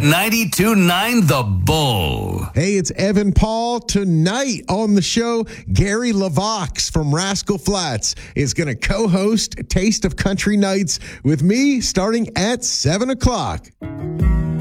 92.9 The Bull. Hey, it's Evan Paul. Tonight on the show, Gary LaVox from Rascal Flatts is going to co-host Taste of Country Nights with me starting at 7 o'clock.